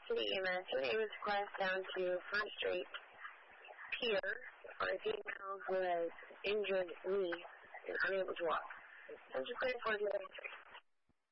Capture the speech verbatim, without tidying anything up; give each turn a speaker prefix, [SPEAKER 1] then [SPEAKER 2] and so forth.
[SPEAKER 1] to the E M S. Your name is passed down to First Street Pier for a female who has injured knee and unable to walk. Central Clear four zero three.